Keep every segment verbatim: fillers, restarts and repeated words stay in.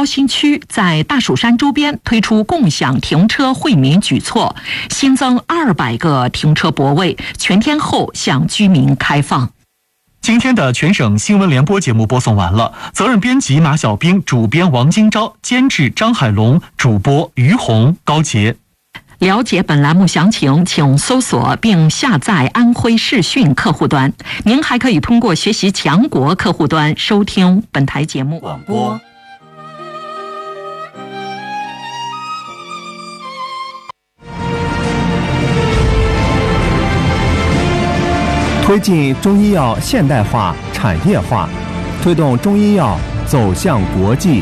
高新区在大蜀山周边推出共享停车惠民举措，新增二百个停车泊位，全天候向居民开放。 今天的全省新闻联播节目播送完了，责任编辑马小兵，主编王金钊，监制张海龙，主播于红、高杰。 了解本栏目详情，请搜索并下载安徽视讯客户端。您还可以通过学习强国客户端收听本台节目广播。 推进中医药现代化、产业化，推动中医药走向国际。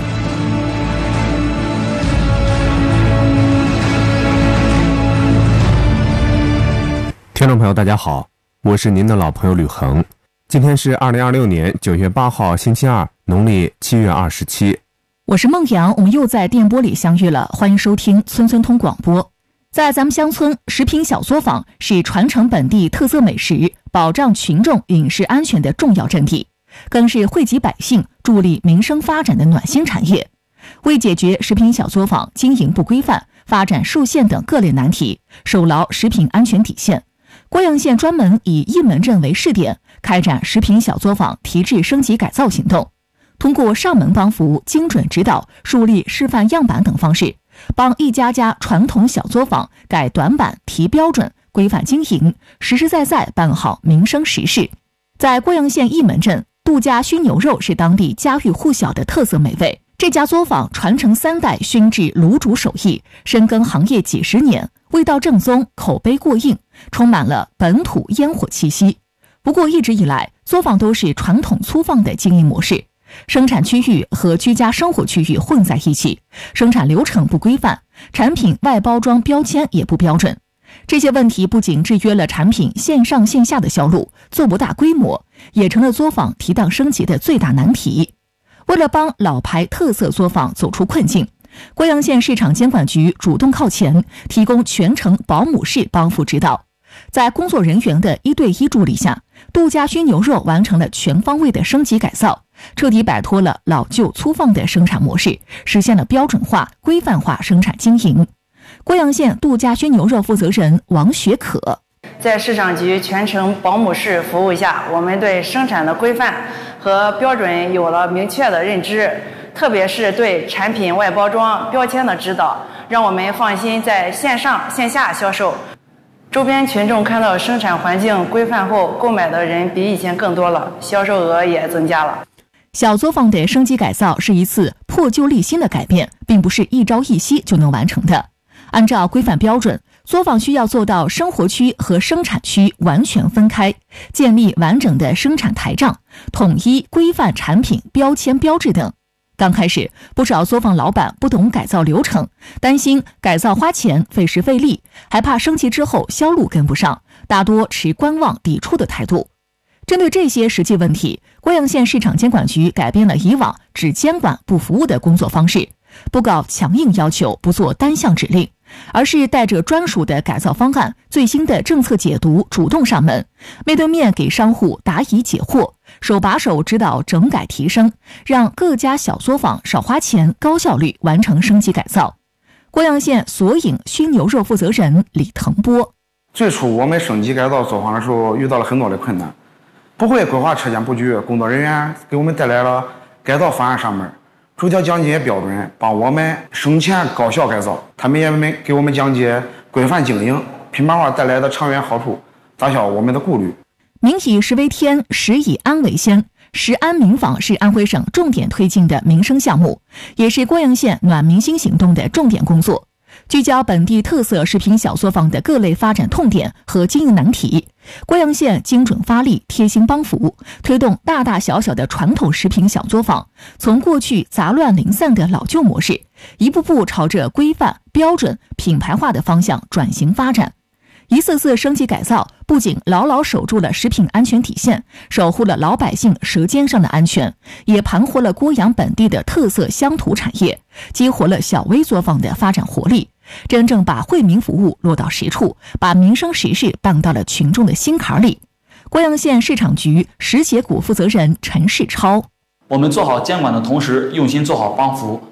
听众朋友，大家好，我是您的老朋友吕恒。今天是二零二六年九月八号，星期二，农历七月二十七。 我是孟阳，我们又在电波里相遇了，欢迎收听村村通广播。在咱们乡村，食品小作坊是传承本地特色美食、保障群众饮食安全的重要阵地，更是惠及百姓、助力民生发展的暖心产业。为解决食品小作坊经营不规范、发展受限等各类难题，守牢食品安全底线，郭阳县专门以一门镇为试点，开展食品小作坊提质升级改造行动，通过上门帮扶、精准指导、树立示范样板等方式，帮一家家传统小作坊改短板、提标准、规范经营，实实在在办好民生实事。在郭阳县义门镇，杜家熏牛肉是当地家喻户晓的特色美味。这家作坊传承三代熏制卤煮手艺，深耕行业几十年，味道正宗，口碑过硬，充满了本土烟火气息。不过一直以来，作坊都是传统粗放的经营模式，生产区域和居家生活区域混在一起，生产流程不规范，产品外包装标签也不标准。这些问题不仅制约了产品线上线下的销路，做不大规模，也成了作坊提档升级的最大难题。为了帮老牌特色作坊走出困境，郭阳县市场监管局主动靠前，提供全程保姆式帮扶指导。在工作人员的一对一助力下，杜家熏牛肉完成了全方位的升级改造，彻底摆脱了老旧粗放的生产模式，实现了标准化、规范化生产经营。郭阳县杜家熏牛肉负责人王学可， 在市场局全程保姆式服务下，我们对生产的规范和标准有了明确的认知，特别是对产品外包装标签的指导，让我们放心在线上线下销售。周边群众看到生产环境规范后，购买的人比以前更多了，销售额也增加了。 小作坊的升级改造是一次破旧立新的改变，并不是一朝一夕就能完成的。按照规范标准，作坊需要做到生活区和生产区完全分开，建立完整的生产台账，统一规范产品标签标志等。刚开始，不少作坊老板不懂改造流程，担心改造花钱费时费力，还怕升级之后销路跟不上，大多持观望抵触的态度。针对这些实际问题，郭阳县市场监管局改变了以往只监管不服务的工作方式，不搞强硬要求，不做单项指令，而是带着专属的改造方案、最新的政策解读主动上门，面对面给商户答疑解惑，手把手指导整改提升，让各家小作坊少花钱、高效率完成升级改造。郭阳县索引熏牛肉负责人李腾波， 最初我们升级改造作坊的时候遇到了很多的困难，不会规划车间布局，工作人员给我们带来了改造方案上门，逐条讲解标准，帮我们省钱高效改造。他们也没给我们讲解规范经营、品牌化带来的长远好处，打消我们的顾虑。 民以食为天，食以安为先。食安民访是安徽省重点推进的民生项目，也是郭阳县暖民心行动的重点工作。聚焦本地特色食品小作坊的各类发展痛点和经营难题，郭阳县精准发力，贴心帮扶，推动大大小小的传统食品小作坊从过去杂乱零散的老旧模式，一步步朝着规范、标准、品牌化的方向转型发展。一次次升级改造，不仅牢牢守住了食品安全底线，守护了老百姓舌尖上的安全，也盘活了郭阳本地的特色乡土产业，激活了小微作坊的发展活力，真正把惠民服务落到实处，把民生实事办到了群众的心坎里。郭阳县市场局食协股负责人陈世超， 我们做好监管的同时，用心做好帮扶，